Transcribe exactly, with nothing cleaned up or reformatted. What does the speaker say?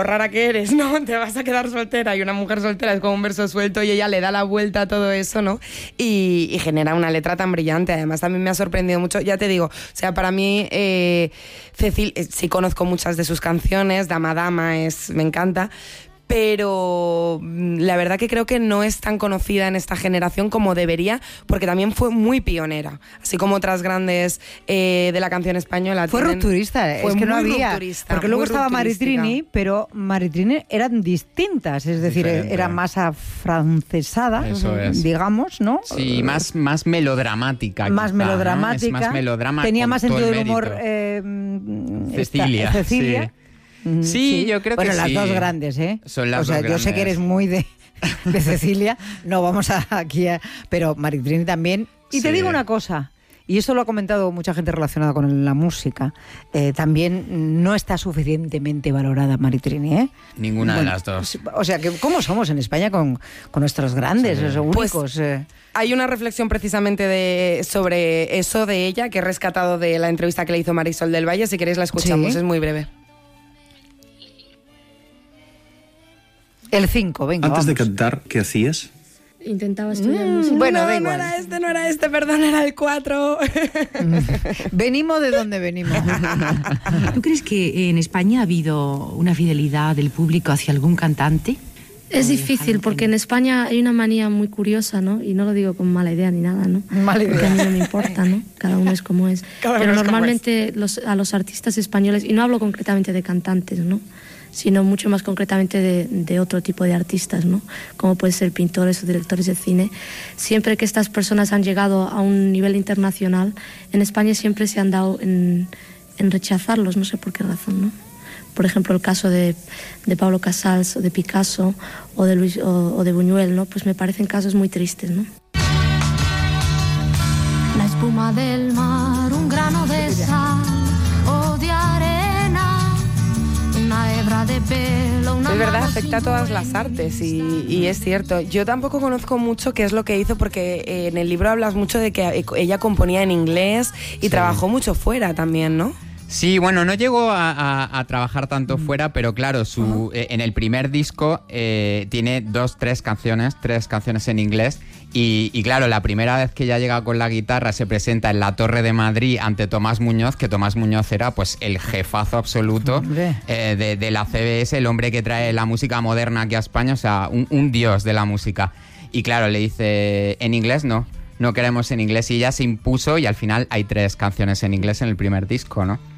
rara que eres, ¿no? Te vas a quedar soltera y una mujer soltera es como un verso suelto y ella le da la vuelta a todo eso, ¿no? Y, y genera una letra tan brillante. Además, también me ha sorprendido mucho, ya te digo, o sea, para mí, eh, Cecil, eh, sí conozco muchas de sus canciones, Dama Dama es, me encanta, pero la verdad que creo que no es tan conocida en esta generación como debería, porque también fue muy pionera, así como otras grandes eh, de la canción española. Fue tienen, rupturista, fue es que muy no había, rupturista, porque luego muy estaba rupturística. Maritrini, pero Maritrini eran distintas, es decir, Diferente. era más afrancesada, Eso es. digamos, ¿no? Sí, más, más melodramática. Más quizá, ¿no? melodramática, Es más melodrama tenía con más todo sentido el del humor. mérito. Eh, Cecilia, esta- Cecilia. sí. Mm, Sí, yo creo que bueno, las sí. dos grandes, ¿eh? Son las o sea, dos yo sé que grandes. eres muy de, de Cecilia, no vamos a, aquí a... Pero Maritrini también. Y te Sí. digo una cosa, y eso lo ha comentado mucha gente relacionada con la música, eh, también no está suficientemente valorada Maritrini, ¿eh? Ninguna Bueno, de las dos. O sea, que ¿cómo somos en España con, con nuestros grandes, Sí. esos Pues, únicos? eh? Hay una reflexión precisamente de, sobre eso de ella, que he rescatado de la entrevista que le hizo Marisol del Valle. Si queréis la escuchamos, Sí. es muy breve. El cinco, venga, Antes de vamos. cantar, ¿qué hacías? Intentaba estudiar Mm, música. bueno, no, da no igual. era este, no era este, perdón, era el cuatro. Venimos de donde venimos. ¿Tú crees que en España ha habido una fidelidad del público hacia algún cantante? Es difícil porque en España hay una manía muy curiosa, ¿no? Y no lo digo con mala idea ni nada, ¿no? Mala idea. Porque a mí no me importa, ¿no? Cada uno es como es. Cada Pero uno es como normalmente los, a los artistas españoles, y no hablo concretamente de cantantes, ¿no? Sino mucho más concretamente de, de otro tipo de artistas, ¿no? Como pueden ser pintores o directores de cine. Siempre que estas personas han llegado a un nivel internacional, en España siempre se han dado en, en rechazarlos, no sé por qué razón, ¿no? Por ejemplo, el caso de, de Pablo Casals o de Picasso o de, Luis, o, o de Buñuel, ¿no? Pues me parecen casos muy tristes, ¿no? La espuma del mar, un grano de sal o de arena, una hebra de pelo, una Es verdad, mano afecta a sin todas las poder artes y, instar. y es cierto. Yo tampoco conozco mucho qué es lo que hizo porque eh, en el libro hablas mucho de que ella componía en inglés y Sí. trabajó mucho fuera también, ¿no? Sí, bueno, no llegó a, a- a trabajar tanto fuera, pero claro, su, eh, en el primer disco eh, tiene dos, tres canciones, tres canciones en inglés. Y, y claro, la primera vez que ella llega con la guitarra se presenta en la Torre de Madrid ante Tomás Muñoz, que Tomás Muñoz era pues el jefazo absoluto Hombre. eh, de, de la C B S, el hombre que trae la música moderna aquí a España, o sea, un, un dios de la música. Y claro, le dice, en inglés no, no queremos en inglés. Y ella se impuso y al final hay tres canciones en inglés en el primer disco, ¿no?